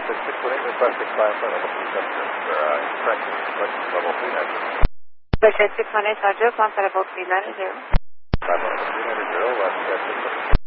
618 requesting climb level 37, correction, level 390. Station 618, Roger, climb level 390. Climb level 390, left 618.